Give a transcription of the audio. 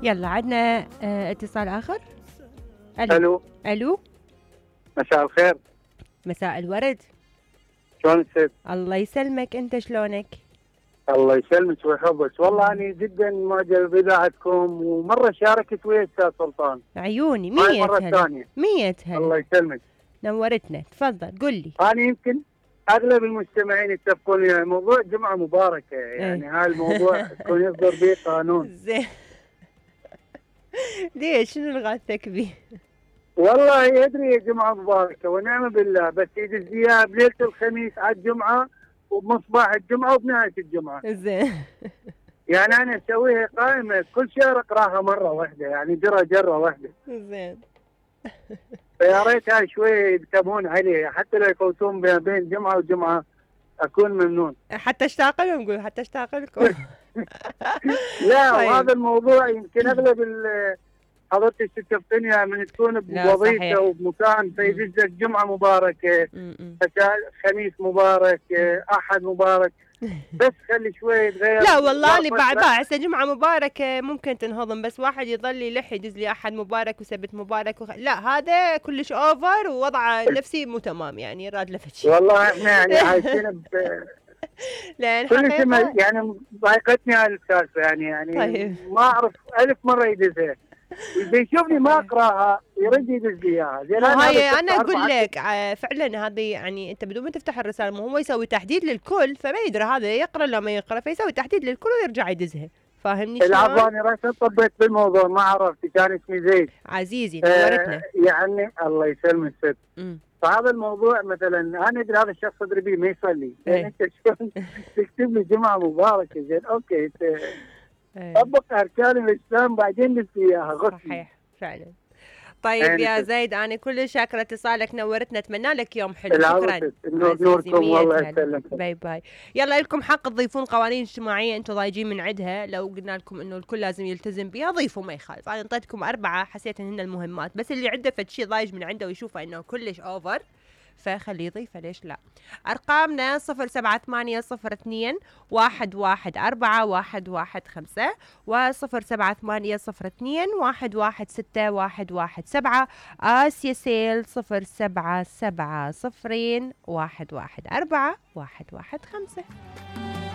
يلا عندنا اتصال آخر. ألو. الو، ألو. مساء الخير. مساء الورد. شلون الست؟ الله يسلمك، أنت شلونك؟ الله يسلمك ويحفظك. والله أنا جدا معجب بإذاعتكم، ومرة شاركت ويا أستاذ سلطان. عيوني هاي 100 مرة هلا. ثانية. 100 هلا. الله يسلمك. نورتنا، تفضل قل لي. أنا يمكن أغلب المستمعين يتفقون يعني موضوع جمعة مباركة، يعني هاي الموضوع يكون يصدر به قانون. زين. ليش؟ شنو الغاثك بيه؟ والله يدري جمعة مباركة ونعم بالله، بس يدز إياها بليلة الخميس على الجمعة وبمصباح الجمعة وبنهاية الجمعة. زين. يعني أنا أسويها قائمة كل شهر أقراها مرة واحدة، يعني جرة واحدة. زين. فيا ريت هاي شوي يكتبون عليه، حتى لو يفوتون بين جمعة وجمعة أكون ممنون. حتى اشتاق لهم، قول حتى اشتاق لكم. لا طيب. وهذا الموضوع يمكن أغلب حضرتك تشوفينها من تكون بوظيفة وبمكان فيدز لك جمعة مباركة، خميس مبارك، أحد مبارك، بس خلي شوي يتغير. لا والله اللي بعد هسه جمعة مباركة ممكن تنهضم، بس واحد يظل يلح يدز لي أحد مبارك وسبت مبارك لا هذا كلش أوفر، ووضعه النفسي مو تمام، يعني راد لفت شيء. والله احنا يعني عايشين لأن كل شيء يعني ضايقتني هاي السالفة، يعني طيب. ما أعرف 1000 مرة يدزها، ويشوفني ما أقراها يرد يدز لي إياها. هاي أنا أقول لك فعلا هذه، يعني أنت بدون ما تفتح الرسالة هو يسوي تحديد للكل، فما يدري هذا يقرأ ولا ما يقرأ، فيسوي تحديد للكل ويرجع يدزها. فاهمني شلون؟ العفو، أنا رحت طبيت بالموضوع ما عرفت، كان اسمي زيد. عزيزي نورتنا. يعني الله يسلمك ست. فهذا الموضوع مثلا انا ادري هذا الشخص ادري بيه ما يصلي، انت شلون تكتب لي جمعه مباركه؟ زين اوكي، طبق اركان الاسلام بعدين نسي اياها غصب. صحيح فعلا. طيب يا زيد انا كل شاكره اتصالك، نورتنا، اتمنى لك يوم حلو. شكرا. نوركم والله يسلمك. باي باي. يلا لكم حق تضيفون قوانين اجتماعيه انتم ضايجين من عندها، لو قلنا لكم انه الكل لازم يلتزم بها ضيفوا ما يخالف. انا اعطيتكم 4 حسيت انهن المهمات، بس اللي عنده فد شيء ضايج من عنده ويشوفه انه كلش اوفر فخليه يضيفه، ليش لا. أرقامنا 07802 114 115 و07802 116 آسيا سيل 077 0114 115.